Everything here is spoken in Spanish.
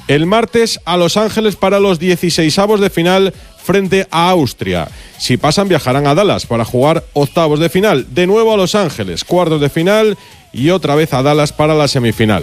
El martes a Los Ángeles para los 16avos de final frente a Austria. Si pasan, viajarán a Dallas para jugar octavos de final. De nuevo a Los Ángeles, cuartos de final y otra vez a Dallas para la semifinal.